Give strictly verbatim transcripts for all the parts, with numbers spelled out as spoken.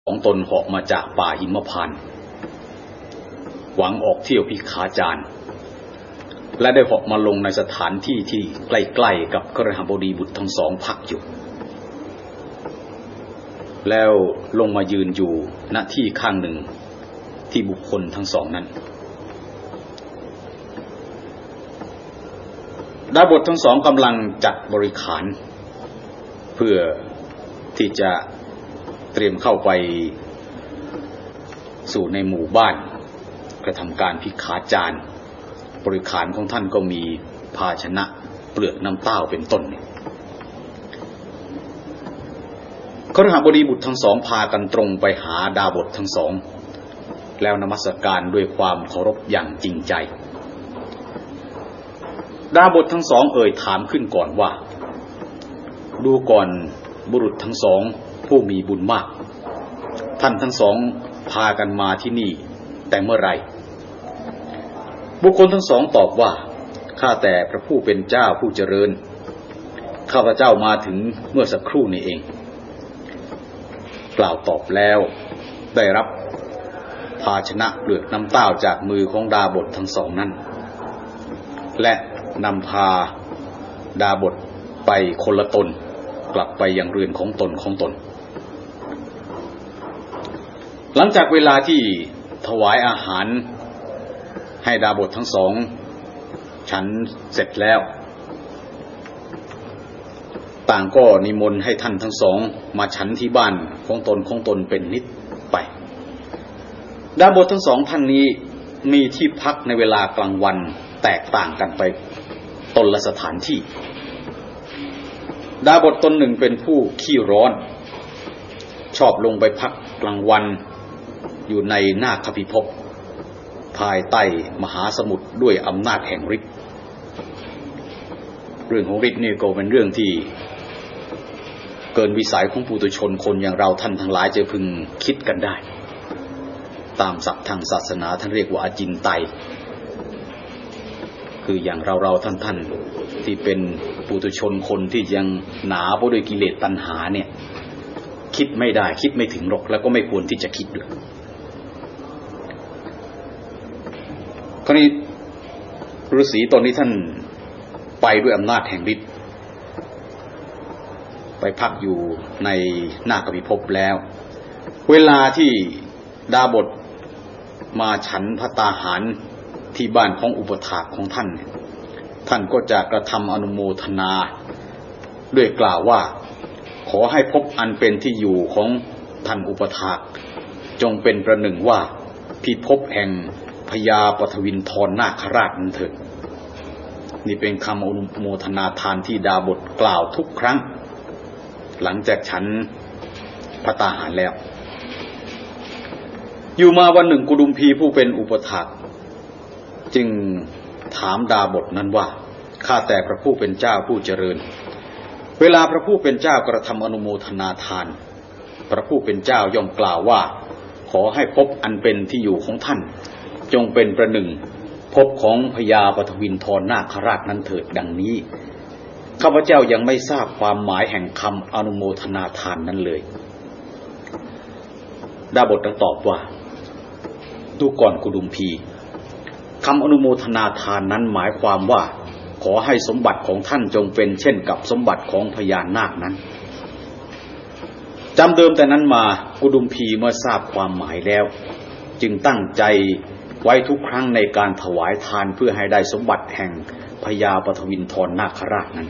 ของตนเหาะมาจากป่าหิมพานต์หวังออกเที่ยวพิขาจารและได้เหาะมาลงในสถานที่ที่ใกล้ๆกับคฤหบดีบุตรทั้งสองพักอยู่แล้วลงมายืนอยู่ณที่ข้างหนึ่งที่บุคคลทั้งสองนั้นดาบททั้งสองกำลังจัดบริขารเพื่อที่จะเตรียมเข้าไปสู่ในหมู่บ้านกระทำการพิขาจารบริขารของท่านก็มีภาชนะเปลือกน้ำเต้าเป็นต้นคฤหบดีบุตรทั้งสองพากันตรงไปหาดาบททั้งสองแล้วนมัสการด้วยความเคารพอย่างจริงใจดาบททั้งสองเอ่ยถามขึ้นก่อนว่าดูก่อนบุรุษทั้งสองผู้มีบุญมากท่านทั้งสองพากันมาที่นี่แต่เมื่อไรบุคคลทั้งสองตอบว่าข้าแต่พระผู้เป็นเจ้าผู้เจริญข้าพเจ้ามาถึงเมื่อสักครู่นี้เองกล่าวตอบแล้วได้รับภาชนะเปลือกน้ำเต้าจากมือของดาบททั้งสองนั้นและนำพาดาบทไปคนละตนกลับไปยังเรือนของตนของตนหลังจากเวลาที่ถวายอาหารให้ดาบททั้งสองฉันเสร็จแล้วต่างก็นิมนต์ให้ท่านทั้งสองมาฉันที่บ้านของตนของตนเป็นนิดไปดาบททั้งสองท่านนี้มีที่พักในเวลากลางวันแตกต่างกันไปตนละสถานที่ดาบทตนหนึ่งเป็นผู้ขี้ร้อนชอบลงไปพักกลางวันอยู่ในนาคพิภพภายใต้มหาสมุทรด้วยอำนาจแห่งฤทธิ์เรื่องของฤทธิ์นี่ก็เป็นเรื่องที่เกินวิสัยของปุถุชนคนอย่างเราท่านทั้งหลายจะพึงคิดกันได้ตามศัพท์ทางศาสนาท่านเรียกว่าอจินไตยคืออย่างเราเราท่านท่านที่เป็นปุถุชนคนที่ยังหนาไปด้วยกิเลสตัณหาเนี่ยคิดไม่ได้คิดไม่ถึงหรอกแล้วก็ไม่ควรที่จะคิดด้วยคราวนี้ฤาษีตนนี้ท่านไปด้วยอำนาจแห่งฤทธิ์ไปพักอยู่ในนาคพิภพแล้วเวลาที่ดาบทมาฉันภัตตาหารที่บ้านของอุปถากของท่านท่านก็จะกระทำอนุโมทนาด้วยกล่าวว่าขอให้พบอันเป็นที่อยู่ของท่านอุปถากจงเป็นประหนึ่งว่าพิภพแห่งพญาปฐวินทรนาคราชนั้นเถิดนี่เป็นคำอนุโมทนาทานที่ดาบทกล่าวทุกครั้งหลังจากฉันภัตตาหารแล้วอยู่มาวันหนึ่งกุดุมพีผู้เป็นอุปถากจึงถามดาบทนั้นว่าข้าแต่พระผู้เป็นเจ้าผู้เจริญเวลาพระผู้เป็นเจ้ากระทำอนุโมทนาทานพระผู้เป็นเจ้าย่อมกล่าวว่าขอให้พบอันเป็นที่อยู่ของท่านจงเป็นประหนึ่งพบของพญาปฐวินทรนาคราชนั้นเถิดดังนี้ข้าพเจ้ายังไม่ทราบความหมายแห่งคำอนุโมทนาทานนั้นเลยดาบทตอบว่าดูก่อนกุดุมพีคำอนุโมทนาทานนั้นหมายความว่าขอให้สมบัติของท่านจงเป็นเช่นกับสมบัติของพญานาคนั้นจำเดิมแต่นั้นมากุดุมพีเมื่อทราบความหมายแล้วจึงตั้งใจไว้ทุกครั้งในการถวายทานเพื่อให้ได้สมบัติแห่งพญาปฐวินทรนาคราชนั้น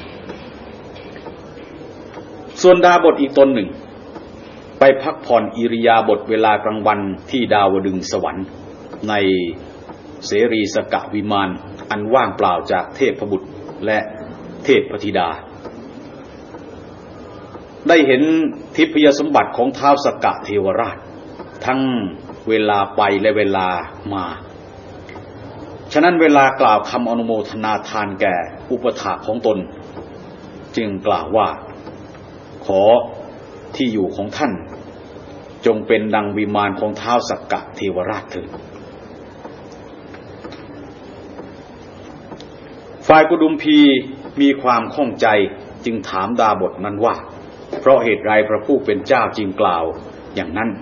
ส่วนดาบทอีกตนหนึ่งไปพักผ่อนอิริยาบถเวลากลางวันที่ดาวดึงสวรรค์ในเสรีสกวิมานอันว่างเปล่าจากเทพบุตรและเทพธิดาได้เห็นทิพยสมบัติของท้าวสกเทวราชทั้งเวลาไปและเวลามาฉะนั้นเวลากล่าวคำอนุโมทนาทานแก่อุปถากของตนจึงกล่าวว่าขอที่อยู่ของท่านจงเป็นดังวิมานของท้าวสกเทวราชเถิดฝ่ายกุดุมพีมีความข้องใจจึงถามดาบทนั้นว่าเพราะเหตุไรพระผู้เป็นเจ้าจึงกล่าวอย่างนั้น